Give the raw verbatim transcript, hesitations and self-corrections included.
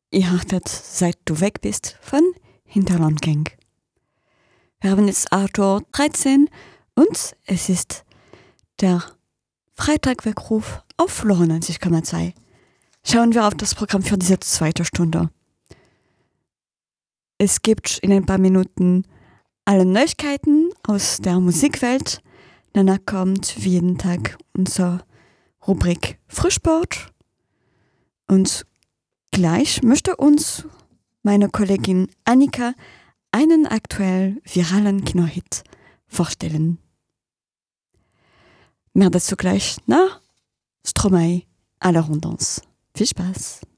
Ihr hachtet, seit du weg bist, von Hinterlandgang. Wir haben jetzt acht Uhr dreizehn und es ist der Freitagweckruf auf neunundneunzig Komma zwei. Schauen wir auf das Programm für diese zweite Stunde. Es gibt in ein paar Minuten alle Neuigkeiten aus der Musikwelt. Danach kommt wie jeden Tag unsere Rubrik Frischsport. Und gleich möchte uns meine Kollegin Annika einen aktuell viralen Kinohit vorstellen. Mehr dazu gleich nach Stromae à la Rondance. Viel Spaß!